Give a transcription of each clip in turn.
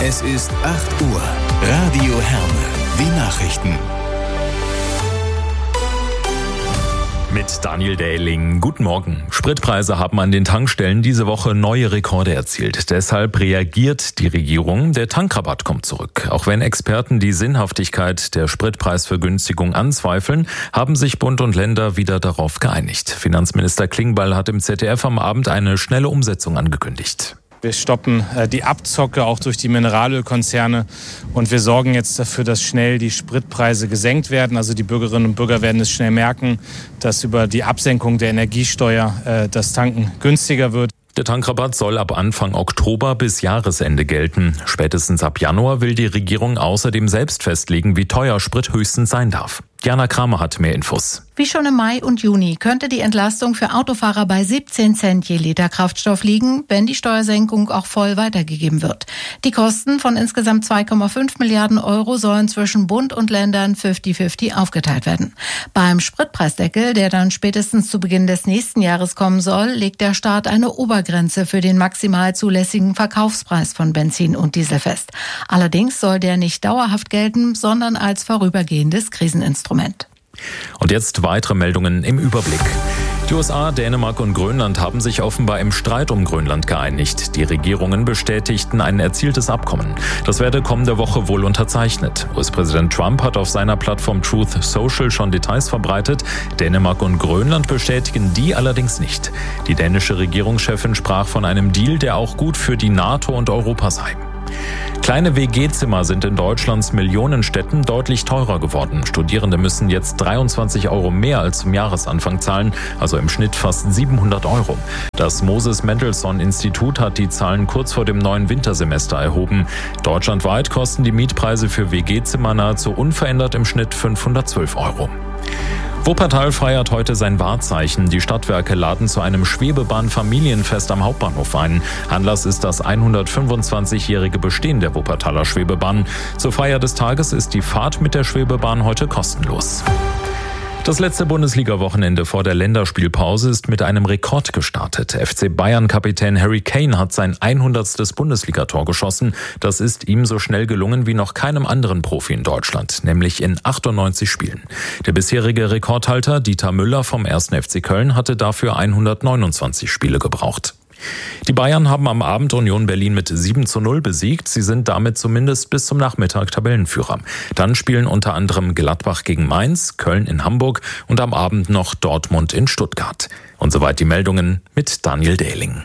Es ist 8 Uhr. Radio Herne. Die Nachrichten. Mit Daniel Dähling. Guten Morgen. Spritpreise haben an den Tankstellen diese Woche neue Rekorde erzielt. Deshalb reagiert die Regierung. Der Tankrabatt kommt zurück. Auch wenn Experten die Sinnhaftigkeit der Spritpreisvergünstigung anzweifeln, haben sich Bund und Länder wieder darauf geeinigt. Finanzminister Klingbeil hat im ZDF am Abend eine schnelle Umsetzung angekündigt. Wir stoppen die Abzocke auch durch die Mineralölkonzerne und wir sorgen jetzt dafür, dass schnell die Spritpreise gesenkt werden. Also die Bürgerinnen und Bürger werden es schnell merken, dass über die Absenkung der Energiesteuer das Tanken günstiger wird. Der Tankrabatt soll ab Anfang Oktober bis Jahresende gelten. Spätestens ab Januar will die Regierung außerdem selbst festlegen, wie teuer Sprit höchstens sein darf. Jana Kramer hat mehr Infos. Wie schon im Mai und Juni könnte die Entlastung für Autofahrer bei 17 Cent je Liter Kraftstoff liegen, wenn die Steuersenkung auch voll weitergegeben wird. Die Kosten von insgesamt 2,5 Milliarden Euro sollen zwischen Bund und Ländern 50-50 aufgeteilt werden. Beim Spritpreisdeckel, der dann spätestens zu Beginn des nächsten Jahres kommen soll, legt der Staat eine Obergrenze für den maximal zulässigen Verkaufspreis von Benzin und Diesel fest. Allerdings soll der nicht dauerhaft gelten, sondern als vorübergehendes Kriseninstrument. Und jetzt weitere Meldungen im Überblick. Die USA, Dänemark und Grönland haben sich offenbar im Streit um Grönland geeinigt. Die Regierungen bestätigten ein erzieltes Abkommen. Das werde kommende Woche wohl unterzeichnet. US-Präsident Trump hat auf seiner Plattform Truth Social schon Details verbreitet. Dänemark und Grönland bestätigen die allerdings nicht. Die dänische Regierungschefin sprach von einem Deal, der auch gut für die NATO und Europa sei. Kleine WG-Zimmer sind in Deutschlands Millionenstädten deutlich teurer geworden. Studierende müssen jetzt 23 Euro mehr als zum Jahresanfang zahlen, also im Schnitt fast 700 Euro. Das Moses-Mendelssohn-Institut hat die Zahlen kurz vor dem neuen Wintersemester erhoben. Deutschlandweit kosten die Mietpreise für WG-Zimmer nahezu unverändert im Schnitt 512 Euro. Wuppertal feiert heute sein Wahrzeichen. Die Stadtwerke laden zu einem Schwebebahn-Familienfest am Hauptbahnhof ein. Anlass ist das 125-jährige Bestehen der Wuppertaler Schwebebahn. Zur Feier des Tages ist die Fahrt mit der Schwebebahn heute kostenlos. Das letzte Bundesliga-Wochenende vor der Länderspielpause ist mit einem Rekord gestartet. FC Bayern-Kapitän Harry Kane hat sein 100. Bundesligator geschossen. Das ist ihm so schnell gelungen wie noch keinem anderen Profi in Deutschland, nämlich in 98 Spielen. Der bisherige Rekordhalter Dieter Müller vom 1. FC Köln hatte dafür 129 Spiele gebraucht. Die Bayern haben am Abend Union Berlin mit 7:0 besiegt. Sie sind damit zumindest bis zum Nachmittag Tabellenführer. Dann spielen unter anderem Gladbach gegen Mainz, Köln in Hamburg und am Abend noch Dortmund in Stuttgart. Und soweit die Meldungen mit Daniel Dähling.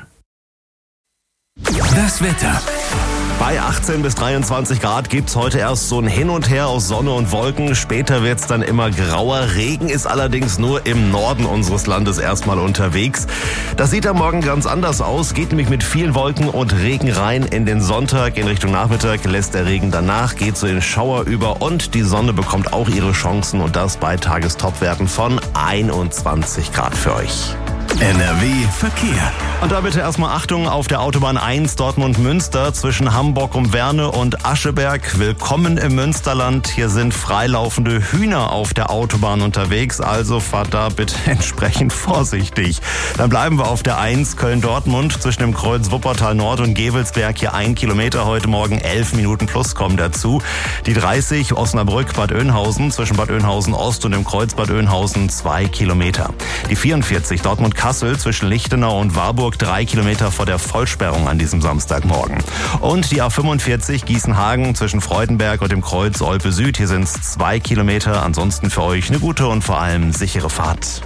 Das Wetter. Bei 18 bis 23 Grad gibt's heute erst so ein Hin und Her aus Sonne und Wolken. Später wird's dann immer grauer. Regen ist allerdings nur im Norden unseres Landes erstmal unterwegs. Das sieht am Morgen ganz anders aus. Geht nämlich mit vielen Wolken und Regen rein in den Sonntag. In Richtung Nachmittag lässt der Regen danach, geht so in Schauer über und die Sonne bekommt auch ihre Chancen und das bei Tagestopwerten von 21 Grad für euch. NRW Verkehr. Und da bitte erstmal Achtung auf der Autobahn 1 Dortmund-Münster zwischen Hamburg um Werne und Ascheberg. Willkommen im Münsterland. Hier sind freilaufende Hühner auf der Autobahn unterwegs, also fahrt da bitte entsprechend vorsichtig. Dann bleiben wir auf der 1 Köln-Dortmund zwischen dem Kreuz Wuppertal Nord und Gevelsberg. Hier 1 Kilometer heute Morgen, 11 Minuten plus kommen dazu. Die 30 Osnabrück-Bad Oeynhausen zwischen Bad Oeynhausen Ost und dem Kreuz Bad Oeynhausen 2 Kilometer. Die 44 Dortmund-Kassel zwischen Lichtenau und Warburg 3 Kilometer vor der Vollsperrung an diesem Samstagmorgen. Und die A45 Gießen-Hagen zwischen Freudenberg und dem Kreuz Olpe Süd. Hier sind es 2 Kilometer. Ansonsten für euch eine gute und vor allem sichere Fahrt.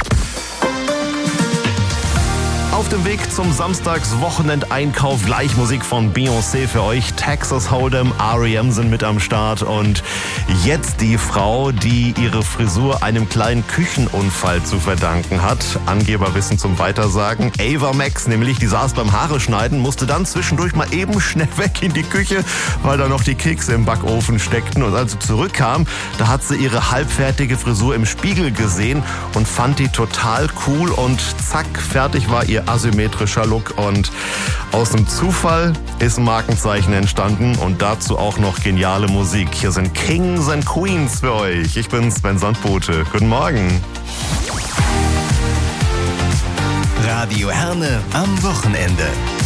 Auf dem Weg zum Samstagswochenendeinkauf gleich Musik von Beyoncé für euch. Texas Hold'em, R.E.M. sind mit am Start und jetzt die Frau, die ihre Frisur einem kleinen Küchenunfall zu verdanken hat. Angeberwissen zum Weitersagen. Ava Max nämlich, die saß beim Haare schneiden, musste dann zwischendurch mal eben schnell weg in die Küche, weil da noch die Kekse im Backofen steckten. Und als sie zurückkam, da hat sie ihre halbfertige Frisur im Spiegel gesehen und fand die total cool und zack, fertig war ihr asymmetrischer Look und aus einem Zufall ist ein Markenzeichen entstanden und dazu auch noch geniale Musik. Hier sind Kings and Queens für euch. Ich bin Sven Sandbote. Guten Morgen. Radio Herne am Wochenende.